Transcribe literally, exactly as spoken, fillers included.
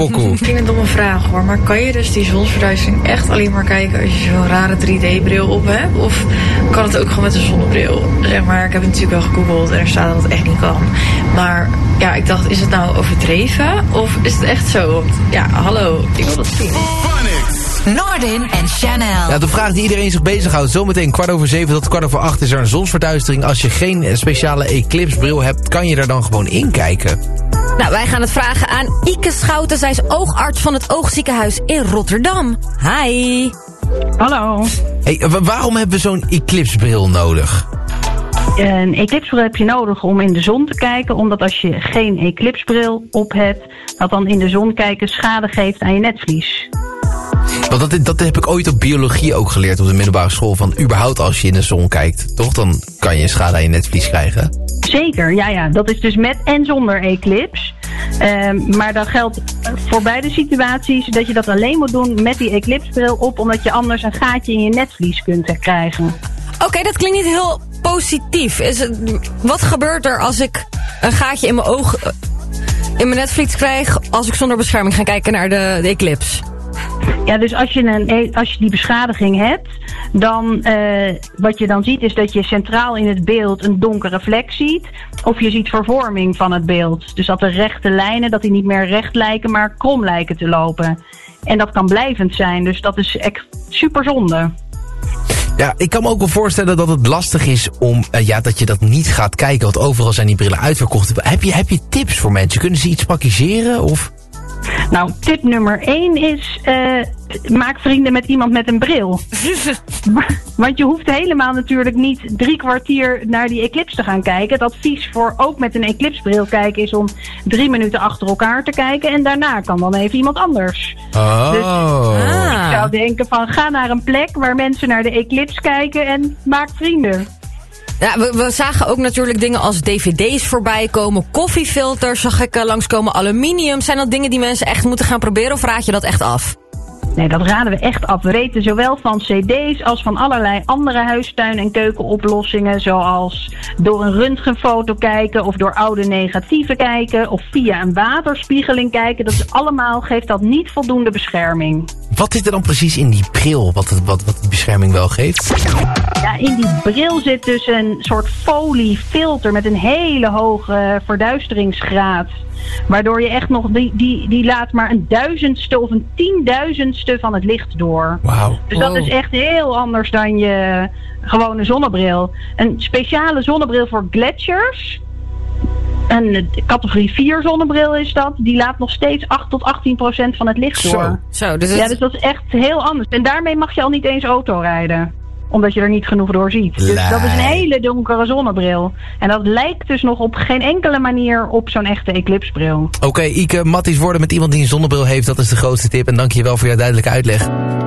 Pokoe. Ik vind het domme vraag hoor, maar kan je dus die zonsverduistering echt alleen maar kijken als je zo'n rare drie D-bril op hebt? Of kan het ook gewoon met een zonnebril? Zeg maar, ik heb het natuurlijk wel gegoogeld en er staat dat het echt niet kan. Maar ja, ik dacht, is het nou overdreven? Of is het echt zo? Want ja, hallo, ik wil dat zien. Noordin en Chanel. Ja, de vraag die iedereen zich bezighoudt. Zometeen kwart over zeven tot kwart over acht is er een zonsverduistering. Als je geen speciale eclipsebril hebt, kan je er dan gewoon in kijken? Nou, wij gaan het vragen aan Ike Schouten. Zij is oogarts van het Oogziekenhuis in Rotterdam. Hi. Hallo. Hey, waarom hebben we zo'n eclipsebril nodig? Een eclipsebril heb je nodig om in de zon te kijken. Omdat als je geen eclipsebril op hebt, dat dan in de zon kijken schade geeft aan je netvlies. Want dat, dat heb ik ooit op biologie ook geleerd op de middelbare school. Van überhaupt als je in de zon kijkt, toch? Dan kan je schade aan je netvlies krijgen. Zeker, ja, ja. Dat is dus met en zonder eclips. Um, maar dat geldt voor beide situaties dat je dat alleen moet doen met die eclipsebril op. Omdat je anders een gaatje in je netvlies kunt krijgen. Oké, okay, dat klinkt niet heel positief. Is het, wat gebeurt er als ik een gaatje in mijn oog, in mijn netvlies krijg als ik zonder bescherming ga kijken naar de, de eclips? Ja, dus als je, een, als je die beschadiging hebt, dan uh, wat je dan ziet is dat je centraal in het beeld een donkere vlek ziet. Of je ziet vervorming van het beeld. Dus dat de rechte lijnen, dat die niet meer recht lijken, maar krom lijken te lopen. En dat kan blijvend zijn, dus dat is echt super zonde. Ja, ik kan me ook wel voorstellen dat het lastig is om, uh, ja, dat je dat niet gaat kijken, want overal zijn die brillen uitverkocht. Heb je, heb je tips voor mensen? Kunnen ze iets praktiseren of... Nou, tip nummer één is, uh, maak vrienden met iemand met een bril. Want je hoeft helemaal natuurlijk niet drie kwartier naar die eclips te gaan kijken. Het advies voor ook met een eclipsbril kijken is om drie minuten achter elkaar te kijken. En daarna kan dan even iemand anders. Oh. Dus ah. ik zou denken van, ga naar een plek waar mensen naar de eclips kijken en maak vrienden. Ja, we, we zagen ook natuurlijk dingen als dvd's voorbij komen, koffiefilters zag ik uh, langskomen, aluminium. Zijn dat dingen die mensen echt moeten gaan proberen of raad je dat echt af? Nee, dat raden we echt af. We weten zowel van cd's als van allerlei andere huistuin- en keukenoplossingen. Zoals door een röntgenfoto kijken of door oude negatieven kijken. Of via een waterspiegeling kijken. Dat is allemaal, geeft dat niet voldoende bescherming. Wat zit er dan precies in die bril wat, het, wat, wat die bescherming wel geeft? Ja, in die bril zit dus een soort foliefilter met een hele hoge verduisteringsgraad. Waardoor je echt nog, die, die, die laat maar een duizendste of een tienduizendste van het licht door. Wauw. Dus dat wow. is echt heel anders dan je gewone zonnebril. Een speciale zonnebril voor gletsjers. Een categorie vier zonnebril is dat. Die laat nog steeds acht tot achttien procent van het licht door. Zo, Zo dus het... Ja, dus dat is echt heel anders. En daarmee mag je al niet eens auto rijden. Omdat je er niet genoeg door ziet. Dus Lij. dat is een hele donkere zonnebril. En dat lijkt dus nog op geen enkele manier op zo'n echte eclipsebril. Oké, okay, Ike, matties worden met iemand die een zonnebril heeft, dat is de grootste tip. En dank je wel voor jouw duidelijke uitleg.